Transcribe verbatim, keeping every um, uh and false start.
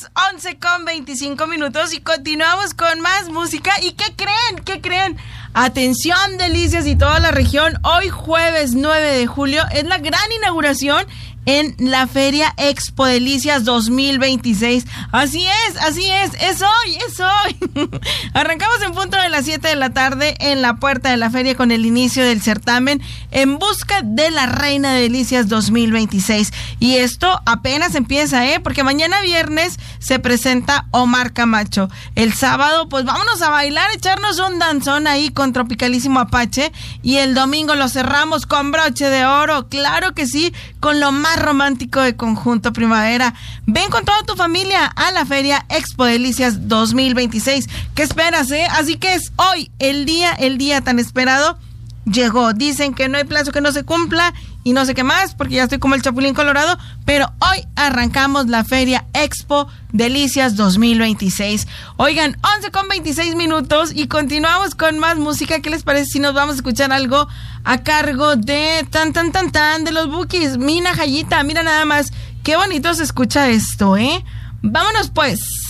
las once con veinticinco minutos y continuamos con más música. ¿Y qué creen? ¿Qué creen? Atención, delicias y toda la región. Hoy jueves nueve de julio es la gran inauguración en la Feria Expo Delicias dos mil veintiséis. Así es, así es, es hoy, es hoy. Arrancamos en punto de las siete de la tarde en la puerta de la feria con el inicio del certamen En Busca de la Reina de Delicias dos mil veintiséis. Y esto apenas empieza, ¿eh? Porque mañana viernes se presenta Omar Camacho. El sábado, pues vámonos a bailar, echarnos un danzón ahí con Tropicalísimo Apache. Y el domingo lo cerramos con broche de oro, claro que sí, con lo más romántico de Conjunto Primavera. Ven con toda tu familia a la Feria Expo Delicias dos mil veintiséis. ¿Qué esperas, eh? Así que es hoy el día, el día tan esperado. Llegó. Dicen que no hay plazo que no se cumpla y no sé qué más, porque ya estoy como el Chapulín Colorado, pero hoy arrancamos la Feria Expo Delicias dos mil veintiséis. Oigan, once con veintiséis minutos y continuamos con más música. ¿Qué les parece si nos vamos a escuchar algo a cargo de tan tan tan tan de los Bukis? Mina Jayita, mira nada más, qué bonito se escucha esto, ¿eh? Vámonos pues.